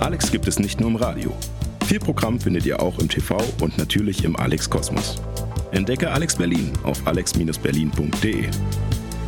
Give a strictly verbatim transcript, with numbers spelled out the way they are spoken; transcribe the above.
Alex gibt es nicht nur im Radio. Viel Programm findet ihr auch im T V und natürlich im Alex Kosmos. Entdecke Alex Berlin auf alex Bindestrich berlin punkt de.